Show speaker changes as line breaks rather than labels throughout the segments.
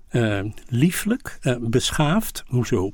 lieflijk, beschaafd, hoezo?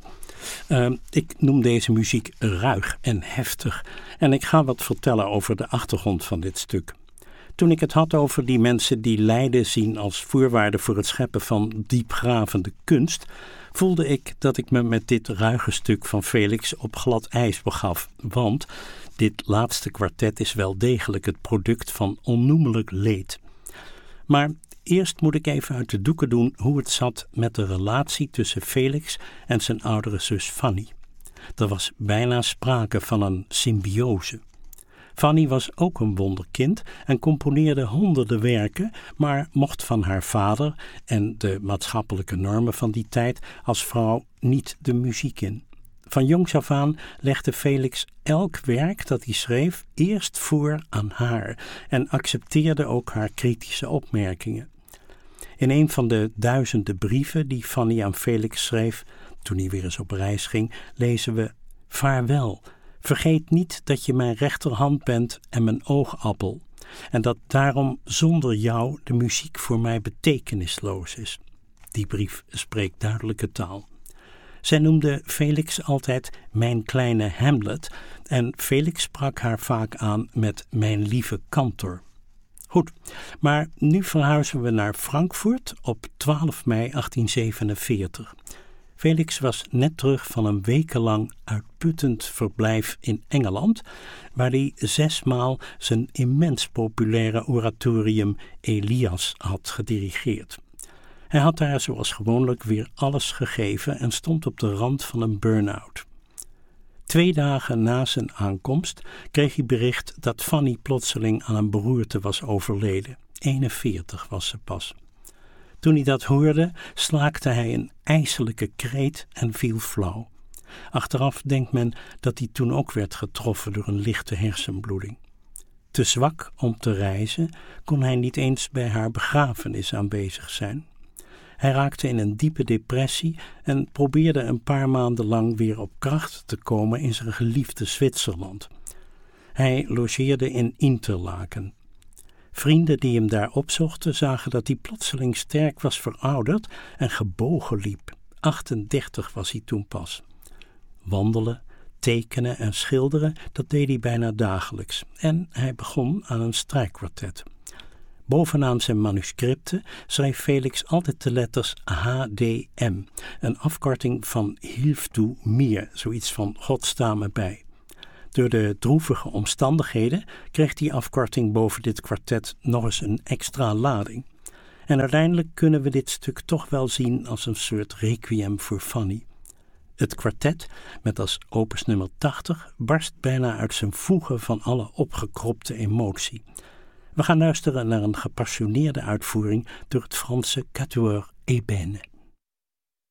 Ik noem deze muziek ruig en heftig en ik ga wat vertellen over de achtergrond van dit stuk. Toen ik het had over die mensen die lijden zien als voorwaarde voor het scheppen van diepgravende kunst, voelde ik dat ik me met dit ruige stuk van Felix op glad ijs begaf, want dit laatste kwartet is wel degelijk het product van onnoemelijk leed. Maar eerst moet ik even uit de doeken doen hoe het zat met de relatie tussen Felix en zijn oudere zus Fanny. Er was bijna sprake van een symbiose. Fanny was ook een wonderkind en componeerde honderden werken, maar mocht van haar vader en de maatschappelijke normen van die tijd als vrouw niet de muziek in. Van jongs af aan legde Felix elk werk dat hij schreef eerst voor aan haar en accepteerde ook haar kritische opmerkingen. In een van de duizenden brieven die Fanny aan Felix schreef, toen hij weer eens op reis ging, lezen we: Vaarwel, vergeet niet dat je mijn rechterhand bent en mijn oogappel, en dat daarom zonder jou de muziek voor mij betekenisloos is. Die brief spreekt duidelijke taal. Zij noemde Felix altijd mijn kleine Hamlet en Felix sprak haar vaak aan met mijn lieve kantor. Goed, maar nu verhuizen we naar Frankfurt op 12 mei 1847. Felix was net terug van een wekenlang uitputtend verblijf in Engeland, waar hij 6 maal zijn immens populaire oratorium Elias had gedirigeerd. Hij had daar zoals gewoonlijk weer alles gegeven en stond op de rand van een burn-out. 2 dagen na zijn aankomst kreeg hij bericht dat Fanny plotseling aan een beroerte was overleden. 41 was ze pas. Toen hij dat hoorde, slaakte hij een ijselijke kreet en viel flauw. Achteraf denkt men dat hij toen ook werd getroffen door een lichte hersenbloeding. Te zwak om te reizen, kon hij niet eens bij haar begrafenis aanwezig zijn. Hij raakte in een diepe depressie en probeerde een paar maanden lang weer op kracht te komen in zijn geliefde Zwitserland. Hij logeerde in Interlaken. Vrienden die hem daar opzochten zagen dat hij plotseling sterk was verouderd en gebogen liep. 38 was hij toen pas. Wandelen, tekenen en schilderen, dat deed hij bijna dagelijks. En hij begon aan een strijkkwartet. Bovenaan zijn manuscripten schreef Felix altijd de letters HDM, een afkorting van Hilf du mir, zoiets van God sta me bij. Door de droevige omstandigheden kreeg die afkorting boven dit kwartet nog eens een extra lading. En uiteindelijk kunnen we dit stuk toch wel zien als een soort requiem voor Fanny. Het kwartet, met als opus nummer 80, barst bijna uit zijn voegen van alle opgekropte emotie. We gaan luisteren naar een gepassioneerde uitvoering door het Franse Quatuor Ébène.